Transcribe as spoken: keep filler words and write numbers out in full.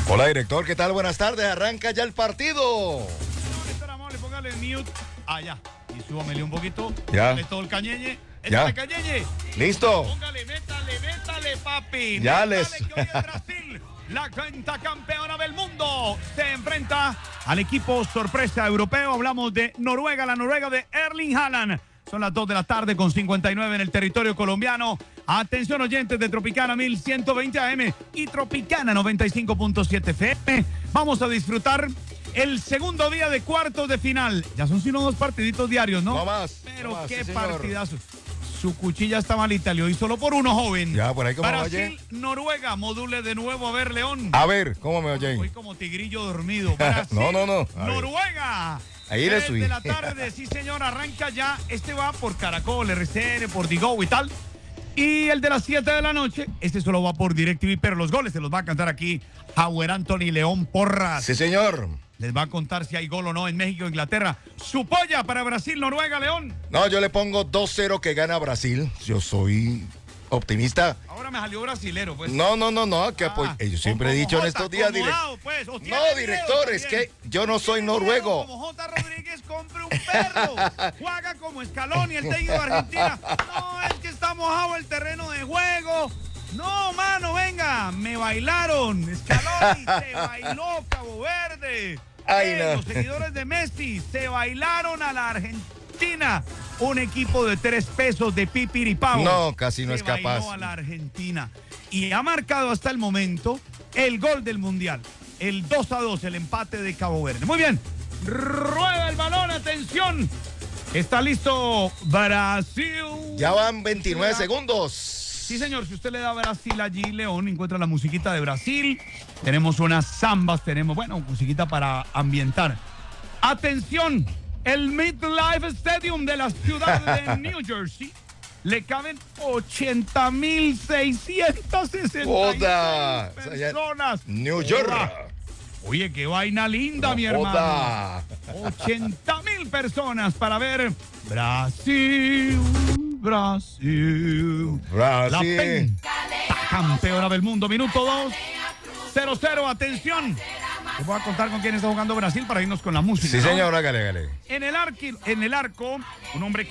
Hola, director, ¿qué tal? Buenas tardes, arranca ya el partido. Director amable, póngale mute allá y súbamele un poquito. Ya. Dale todo el cañeñe. Ya. Échale cañeñe. Listo. Póngale, métale, métale, papi. Ya métale, les- que hoy es Brasil, la cuenta campeona del mundo, se enfrenta al equipo sorpresa europeo. Hablamos de Noruega, la Noruega de Erling Haaland. Son las dos de la tarde con cincuenta y nueve en el territorio colombiano. Atención, oyentes de Tropicana mil ciento veinte A M y Tropicana noventa y cinco punto siete F M. Vamos a disfrutar el segundo día de cuartos de final. Ya son sino dos partiditos diarios, ¿no? No más, Pero no más, qué sí, señor. partidazo. Su cuchilla está malita, le oí solo por uno, joven. Ya, por ahí como Brasil, oye. Noruega, module de nuevo. A ver, León. A ver, ¿cómo me Hoy oyen? como tigrillo dormido. Brasil, No, no, no. A ver. Noruega. Ahí le Tres subí. de la tarde, sí señor, arranca ya. Este va por Caracol, R C N, por Digo y tal. Y el de las siete de la noche, este solo va por DirecTV, pero los goles se los va a cantar aquí Howard Anthony León Porras. Sí, señor. Les va a contar si hay gol o no en México, Inglaterra. Su polla para Brasil, Noruega, León. No, yo le pongo dos cero que gana Brasil. Yo soy optimista. Ahora me salió brasilero, pues. No, no, no, no, que apoy- Ah, eh, yo siempre he como dicho en Jota, estos días, como director. Ao, pues, o tiene No, miedo director, es también. que yo no soy Tiene noruego. miedo, como J. Rodríguez, compre un perro. Juega como Scaloni, el técnico de Argentina. No, es que está mojado el terreno de juego. No, mano, venga, me bailaron. Scaloni se bailó Cabo Verde. Ay, Eh, no. Los seguidores de Messi se bailaron a la Argentina. Un equipo de tres pesos de pipiripao. No, casi no se es capaz. bailó a la Argentina. Y ha marcado hasta el momento el gol del Mundial. El dos a dos, el empate de Cabo Verde. Muy bien. Rueda el balón, atención. Está listo Brasil. Ya van veintinueve Sí, segundos. Sí, señor, si usted le da Brasil allí, León, encuentra la musiquita de Brasil. Tenemos unas zambas, tenemos, bueno, musiquita para ambientar. Atención, el MetLife Stadium de la ciudad de New Jersey. Le caben ochenta mil seiscientas sesenta Joda. personas. New York. Joda. Oye, qué vaina linda, No mi hermano. joda. ochenta mil personas para ver Brasil, Brasil. La Brasil. pentacampeona del mundo, minuto dos, cero cero, atención. Les voy a contar con quién está jugando Brasil para irnos con la música. Sí, ¿no? señor, hágale, hágale. En el, arqui- en el arco, un hombre que